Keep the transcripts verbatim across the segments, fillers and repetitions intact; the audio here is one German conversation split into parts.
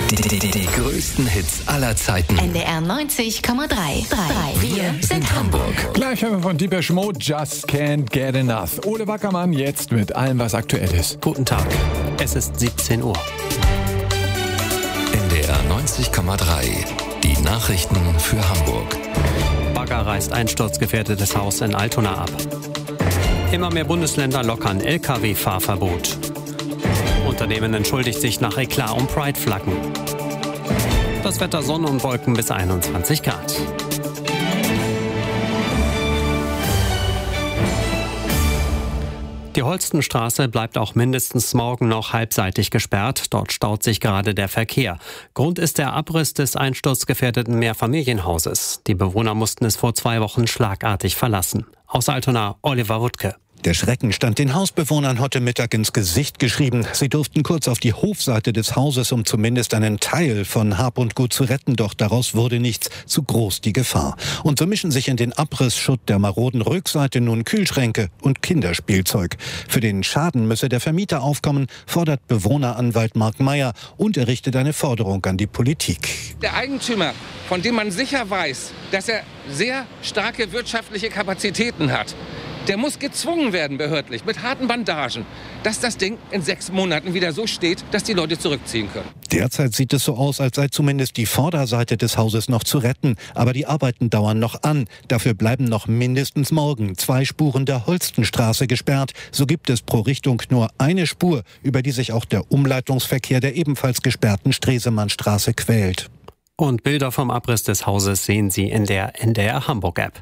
Die, die, die, die größten Hits aller Zeiten. N D R neunzig Komma drei. Wir sind Hamburg. Gleich haben wir von Depeche Mode Just Can't Get Enough. Ole Wackermann jetzt mit allem, was aktuell ist. Guten Tag, es ist siebzehn Uhr. N D R neunzig Komma drei. Die Nachrichten für Hamburg. Bagger reißt einsturzgefährdetes Haus in Altona ab. Immer mehr Bundesländer lockern L K W-Fahrverbot. Unternehmen entschuldigt sich nach Eklat um Pride-Flaggen. Das Wetter: Sonne und Wolken bis einundzwanzig Grad. Die Holstenstraße bleibt auch mindestens morgen noch halbseitig gesperrt. Dort staut sich gerade der Verkehr. Grund ist der Abriss des einsturzgefährdeten Mehrfamilienhauses. Die Bewohner mussten es vor zwei Wochen schlagartig verlassen. Aus Altona, Oliver Wuttke. Der Schrecken stand den Hausbewohnern heute Mittag ins Gesicht geschrieben. Sie durften kurz auf die Hofseite des Hauses, um zumindest einen Teil von Hab und Gut zu retten. Doch daraus wurde nichts. Zu groß die Gefahr. Und so mischen sich in den Abrissschutt der maroden Rückseite nun Kühlschränke und Kinderspielzeug. Für den Schaden müsse der Vermieter aufkommen, fordert Bewohneranwalt Mark Meyer und errichtet eine Forderung an die Politik. Der Eigentümer, von dem man sicher weiß, dass er sehr starke wirtschaftliche Kapazitäten hat, der muss gezwungen werden, behördlich, mit harten Bandagen, dass das Ding in sechs Monaten wieder so steht, dass die Leute zurückziehen können. Derzeit sieht es so aus, als sei zumindest die Vorderseite des Hauses noch zu retten. Aber die Arbeiten dauern noch an. Dafür bleiben noch mindestens morgen zwei Spuren der Holstenstraße gesperrt. So gibt es pro Richtung nur eine Spur, über die sich auch der Umleitungsverkehr der ebenfalls gesperrten Stresemannstraße quält. Und Bilder vom Abriss des Hauses sehen Sie in der N D R Hamburg-App.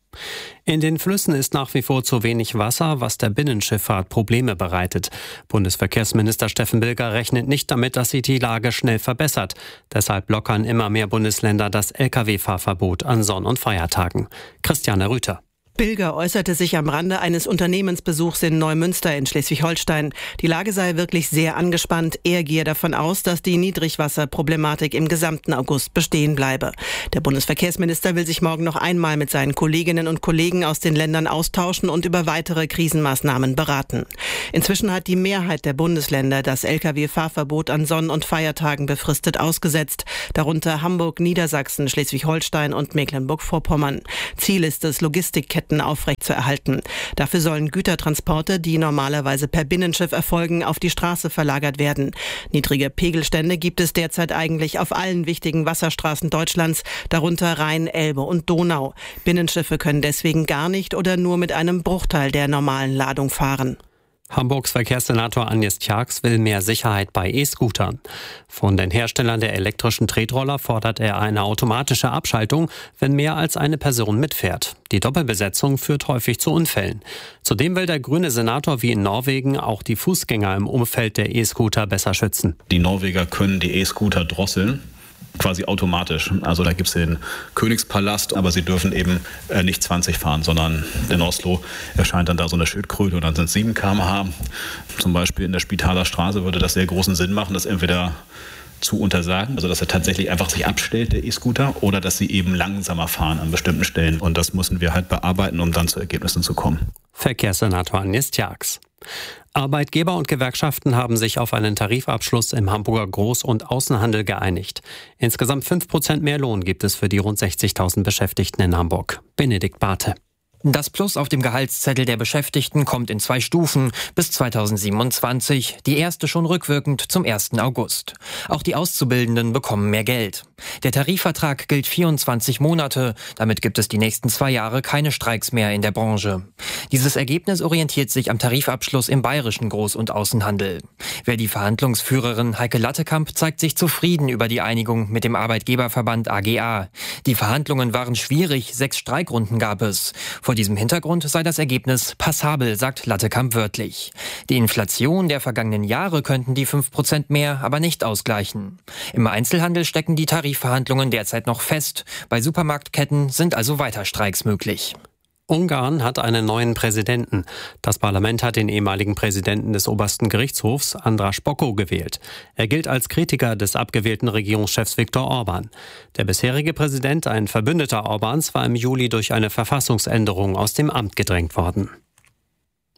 In den Flüssen ist nach wie vor zu wenig Wasser, was der Binnenschifffahrt Probleme bereitet. Bundesverkehrsminister Steffen Bilger rechnet nicht damit, dass sich die Lage schnell verbessert. Deshalb lockern immer mehr Bundesländer das L K W-Fahrverbot an Sonn- und Feiertagen. Christiane Rüther. Bilger äußerte sich am Rande eines Unternehmensbesuchs in Neumünster in Schleswig-Holstein. Die Lage sei wirklich sehr angespannt. Er gehe davon aus, dass die Niedrigwasserproblematik im gesamten August bestehen bleibe. Der Bundesverkehrsminister will sich morgen noch einmal mit seinen Kolleginnen und Kollegen aus den Ländern austauschen und über weitere Krisenmaßnahmen beraten. Inzwischen hat die Mehrheit der Bundesländer das L K W-Fahrverbot an Sonn- und Feiertagen befristet ausgesetzt. Darunter Hamburg, Niedersachsen, Schleswig-Holstein und Mecklenburg-Vorpommern. Ziel ist es, Logistikketten aufrechtzuerhalten. Dafür sollen Gütertransporte, die normalerweise per Binnenschiff erfolgen, auf die Straße verlagert werden. Niedrige Pegelstände gibt es derzeit eigentlich auf allen wichtigen Wasserstraßen Deutschlands, darunter Rhein, Elbe und Donau. Binnenschiffe können deswegen gar nicht oder nur mit einem Bruchteil der normalen Ladung fahren. Hamburgs Verkehrssenator Agnes Tjax will mehr Sicherheit bei E-Scootern. Von den Herstellern der elektrischen Tretroller fordert er eine automatische Abschaltung, wenn mehr als eine Person mitfährt. Die Doppelbesetzung führt häufig zu Unfällen. Zudem will der grüne Senator wie in Norwegen auch die Fußgänger im Umfeld der E-Scooter besser schützen. Die Norweger können die E-Scooter drosseln. Quasi automatisch. Also da gibt es den Königspalast, aber sie dürfen eben äh, nicht zwanzig fahren, sondern in Oslo erscheint dann da so eine Schildkröte und dann sind es sieben Kilometer pro Stunde. Zum Beispiel in der Spitaler Straße würde das sehr großen Sinn machen, das entweder zu untersagen, also dass er tatsächlich einfach sich abstellt, der E-Scooter, oder dass sie eben langsamer fahren an bestimmten Stellen. Und das müssen wir halt bearbeiten, um dann zu Ergebnissen zu kommen. Verkehrssenator Agnes Tjax. Arbeitgeber und Gewerkschaften haben sich auf einen Tarifabschluss im Hamburger Groß- und Außenhandel geeinigt. Insgesamt fünf Prozent mehr Lohn gibt es für die rund sechzigtausend Beschäftigten in Hamburg. Benedikt Barthe. Das Plus auf dem Gehaltszettel der Beschäftigten kommt in zwei Stufen bis zweitausendsiebenundzwanzig, die erste schon rückwirkend zum ersten August. Auch die Auszubildenden bekommen mehr Geld. Der Tarifvertrag gilt vierundzwanzig Monate, damit gibt es die nächsten zwei Jahre keine Streiks mehr in der Branche. Dieses Ergebnis orientiert sich am Tarifabschluss im bayerischen Groß- und Außenhandel. Wer die Verhandlungsführerin Heike Lattekamp zeigt sich zufrieden über die Einigung mit dem Arbeitgeberverband A G A. Die Verhandlungen waren schwierig, sechs Streikrunden gab es. Vor diesem Hintergrund sei das Ergebnis passabel, sagt Lattekamp wörtlich. Die Inflation der vergangenen Jahre könnten die fünf Prozent mehr aber nicht ausgleichen. Im Einzelhandel stecken die Tarifverhandlungen derzeit noch fest. Bei Supermarktketten sind also weiter Streiks möglich. Ungarn hat einen neuen Präsidenten. Das Parlament hat den ehemaligen Präsidenten des obersten Gerichtshofs, András Bokko, gewählt. Er gilt als Kritiker des abgewählten Regierungschefs Viktor Orbán. Der bisherige Präsident, ein Verbündeter Orbáns, war im Juli durch eine Verfassungsänderung aus dem Amt gedrängt worden.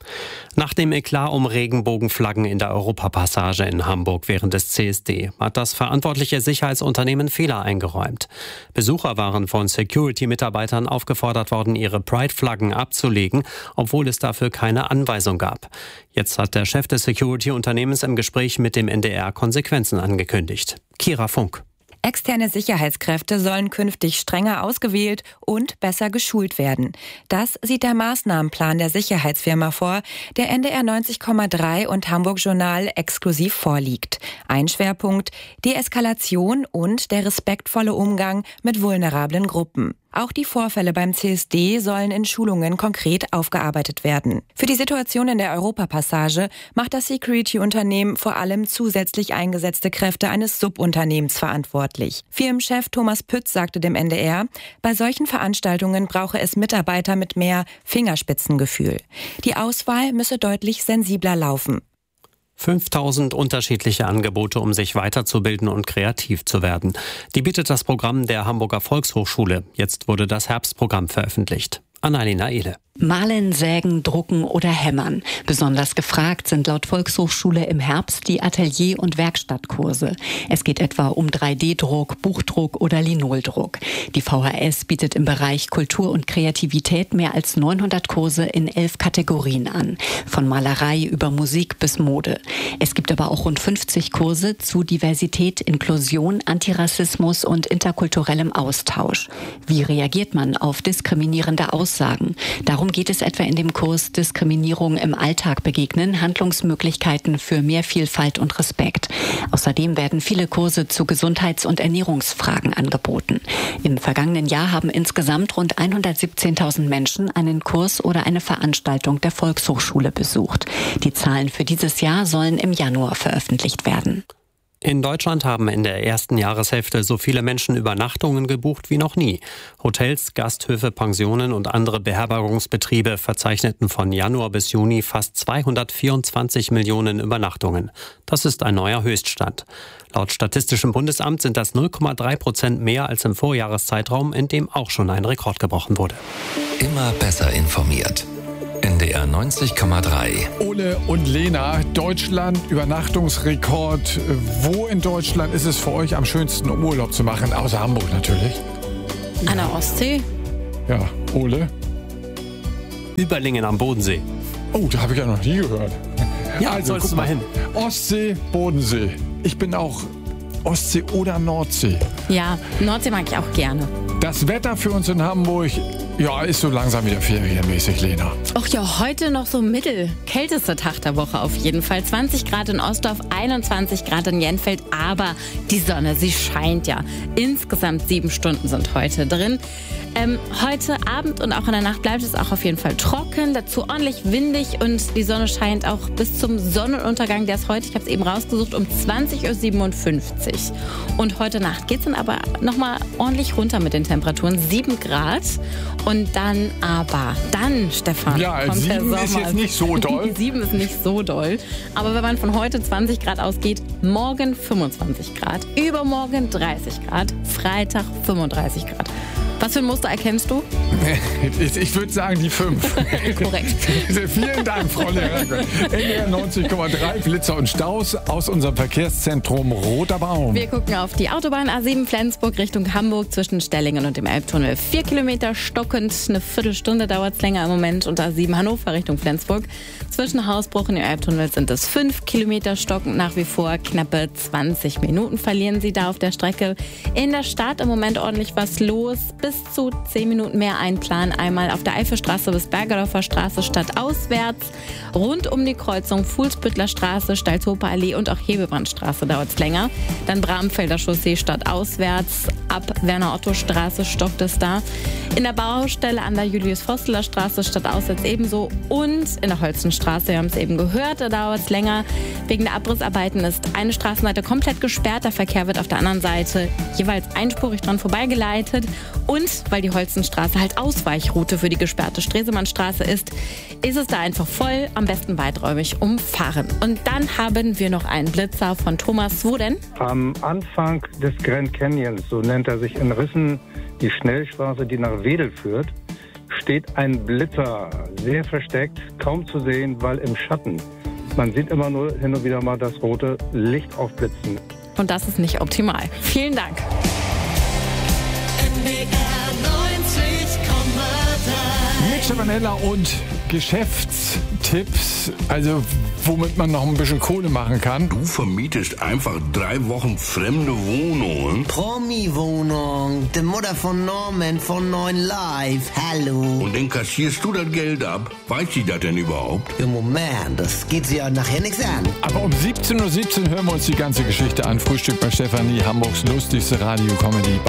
Nach dem Eklat um Regenbogenflaggen in der Europapassage in Hamburg während des C S D hat das verantwortliche Sicherheitsunternehmen Fehler eingeräumt. Besucher waren von Security-Mitarbeitern aufgefordert worden, ihre Pride-Flaggen abzulegen, obwohl es dafür keine Anweisung gab. Jetzt hat der Chef des Security-Unternehmens im Gespräch mit dem N D R Konsequenzen angekündigt. Kira Funk. Externe Sicherheitskräfte sollen künftig strenger ausgewählt und besser geschult werden. Das sieht der Maßnahmenplan der Sicherheitsfirma vor, der N D R neunzig Komma drei und Hamburg Journal exklusiv vorliegt. Ein Schwerpunkt: Deeskalation und der respektvolle Umgang mit vulnerablen Gruppen. Auch die Vorfälle beim C S D sollen in Schulungen konkret aufgearbeitet werden. Für die Situation in der Europapassage macht das Security-Unternehmen vor allem zusätzlich eingesetzte Kräfte eines Subunternehmens verantwortlich. Firmenchef Thomas Pütz sagte dem N D R, bei solchen Veranstaltungen brauche es Mitarbeiter mit mehr Fingerspitzengefühl. Die Auswahl müsse deutlich sensibler laufen. fünftausend unterschiedliche Angebote, um sich weiterzubilden und kreativ zu werden. Die bietet das Programm der Hamburger Volkshochschule. Jetzt wurde das Herbstprogramm veröffentlicht. Annalena Ehle. Malen, sägen, drucken oder hämmern. Besonders gefragt sind laut Volkshochschule im Herbst die Atelier- und Werkstattkurse. Es geht etwa um drei D Druck, Buchdruck oder Linoldruck. Die V H S bietet im Bereich Kultur und Kreativität mehr als neunhundert Kurse in elf Kategorien an. Von Malerei über Musik bis Mode. Es gibt aber auch rund fünfzig Kurse zu Diversität, Inklusion, Antirassismus und interkulturellem Austausch. Wie reagiert man auf diskriminierende Aussagen? Darum geht es etwa in dem Kurs Diskriminierung im Alltag begegnen, Handlungsmöglichkeiten für mehr Vielfalt und Respekt. Außerdem werden viele Kurse zu Gesundheits- und Ernährungsfragen angeboten. Im vergangenen Jahr haben insgesamt rund hundertsiebzehntausend Menschen einen Kurs oder eine Veranstaltung der Volkshochschule besucht. Die Zahlen für dieses Jahr sollen im Januar veröffentlicht werden. In Deutschland haben in der ersten Jahreshälfte so viele Menschen Übernachtungen gebucht wie noch nie. Hotels, Gasthöfe, Pensionen und andere Beherbergungsbetriebe verzeichneten von Januar bis Juni fast zweihundertvierundzwanzig Millionen Übernachtungen. Das ist ein neuer Höchststand. Laut Statistischem Bundesamt sind das null Komma drei Prozent mehr als im Vorjahreszeitraum, in dem auch schon ein Rekord gebrochen wurde. Immer besser informiert. N D R neunzig Komma drei. Ole und Lena, Deutschland, Übernachtungsrekord. Wo in Deutschland ist es für euch am schönsten, um Urlaub zu machen? Außer Hamburg natürlich. An der Ostsee? Ja, Ole? Überlingen am Bodensee. Oh, da habe ich ja noch nie gehört. Ja, also sollst du mal hin. Ostsee, Bodensee. Ich bin auch Ostsee oder Nordsee. Ja, Nordsee mag ich auch gerne. Das Wetter für uns in Hamburg, ja, ist so langsam wieder ferienmäßig, Lena. Ach ja, heute noch so mittel. Kältester Tag der Woche auf jeden Fall. zwanzig Grad in Ostdorf, einundzwanzig Grad in Jenfeld. Aber die Sonne, sie scheint ja. Insgesamt sieben Stunden sind heute drin. Ähm, heute Abend und auch in der Nacht bleibt es auch auf jeden Fall trocken. Dazu ordentlich windig und die Sonne scheint auch bis zum Sonnenuntergang. Der ist heute, ich habe es eben rausgesucht, um zwanzig Uhr siebenundfünfzig. Und heute Nacht geht es dann aber nochmal ordentlich runter mit den Temperaturen. sieben Grad. Und dann aber, dann, Stefan, ja, kommt der sieben Sommer. ist jetzt nicht so doll. sieben ist nicht so doll. Aber wenn man von heute zwanzig Grad ausgeht, morgen fünfundzwanzig Grad, übermorgen dreißig Grad, Freitag fünfunddreißig Grad. Was für ein Muster erkennst du? Ich würde sagen die fünf. Korrekt. Vielen Dank, Frau Lehrerin. N D R neunzig Komma drei, Blitzer und Staus aus unserem Verkehrszentrum Roter Baum. Wir gucken auf die Autobahn A sieben Flensburg Richtung Hamburg zwischen Stellingen und dem Elbtunnel. Vier Kilometer stockend, eine Viertelstunde dauert es länger im Moment. Und A sieben Hannover Richtung Flensburg. Zwischen Hausbruch und dem Elbtunnel sind es fünf Kilometer stockend nach wie vor. Knappe zwanzig Minuten verlieren Sie da auf der Strecke. In der Stadt im Moment ordentlich was los. Bis zu zehn Minuten mehr einplanen. Einmal auf der Eifelstraße bis Bergerdorfer Straße stadtauswärts. Rund um die Kreuzung Fuhlsbüttler Straße, Stalzhofer Allee und auch Hebebrandstraße dauert es länger. Dann Bramfelder Chaussee stadtauswärts. Ab Werner-Otto-Straße stockt es da. In der Baustelle an der Julius-Forsteler Straße stadtauswärts ebenso. Und in der Holzenstraße, wir haben es eben gehört, da dauert es länger. Wegen der Abrissarbeiten ist eine Straßenseite komplett gesperrt. Der Verkehr wird auf der anderen Seite jeweils einspurig dran vorbeigeleitet. Und weil die Holzenstraße halt Ausweichroute für die gesperrte Stresemannstraße ist, ist es da einfach voll, am besten weiträumig umfahren. Und dann haben wir noch einen Blitzer von Thomas. Wo denn? Am Anfang des Grand Canyons, so nennt er sich in Rissen, die Schnellstraße, die nach Wedel führt, steht ein Blitzer, sehr versteckt, kaum zu sehen, weil im Schatten. Man sieht immer nur hin und wieder mal das rote Licht aufblitzen. Und das ist nicht optimal. Vielen Dank. Mit Stefanella und Geschäftstipps, also womit man noch ein bisschen Kohle machen kann. Du vermietest einfach drei Wochen fremde Wohnungen. Promi-Wohnung, die Mutter von Norman von neun Live, hallo. Und dann kassierst du das Geld ab. Weiß sie das denn überhaupt? Im Moment, das geht sie ja nachher nichts an. Aber um siebzehn Uhr siebzehn hören wir uns die ganze Geschichte an. Frühstück bei Stefanie, Hamburgs lustigste Radio-Comedy.